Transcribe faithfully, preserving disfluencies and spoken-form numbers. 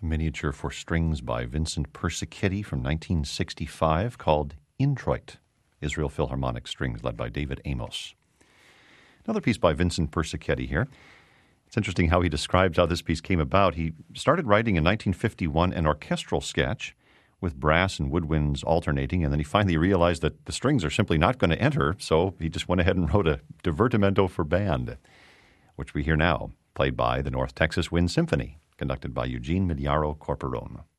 A miniature for strings by Vincent Persichetti from nineteen sixty-five called Introit, Israel Philharmonic Strings, led by David Amos. Another piece by Vincent Persichetti here. It's interesting how he describes how this piece came about. He started writing in nineteen fifty-one an orchestral sketch with brass and woodwinds alternating, and then he finally realized that the strings are simply not going to enter, so he just went ahead and wrote a divertimento for band, which we hear now, played by the North Texas Wind Symphony, conducted by Eugene Migliaro Corporone.